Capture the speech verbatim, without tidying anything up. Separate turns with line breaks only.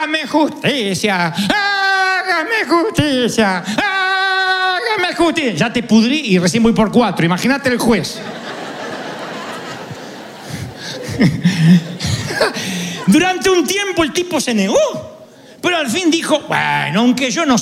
hágame justicia, hágame justicia, hágame justicia. Ya te pudrí y recién voy por cuatro. Imagínate el juez. Durante un tiempo el tipo se negó, pero al fin dijo, bueno, aunque yo no